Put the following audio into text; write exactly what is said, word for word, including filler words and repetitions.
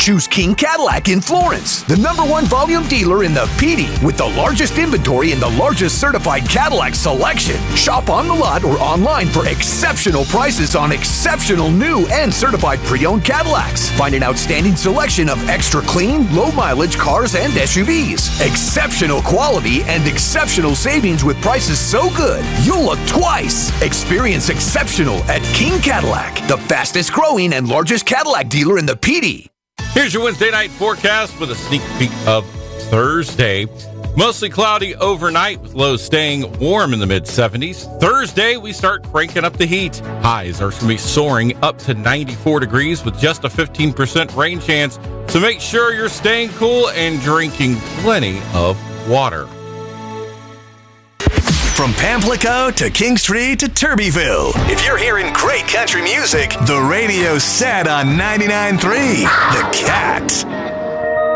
Choose King Cadillac in Florence, the number one volume dealer in the P D with the largest inventory and the largest certified Cadillac selection. Shop on the lot or online for exceptional prices on exceptional new and certified pre-owned Cadillacs. Find an outstanding selection of extra clean, low-mileage cars and S U Vs. Exceptional quality and exceptional savings with prices so good, you'll look twice. Experience exceptional at King Cadillac, the fastest growing and largest Cadillac dealer in the P D. Here's your Wednesday night forecast with a sneak peek of Thursday. Mostly cloudy overnight with lows staying warm in the mid seventies. Thursday, we start cranking up the heat. Highs are going to be soaring up to ninety-four degrees with just a fifteen percent rain chance. So make sure you're staying cool and drinking plenty of water. From Pamplico to King Street to Turbyville. If you're hearing great country music, the radio's set on ninety-nine point three. The Cat.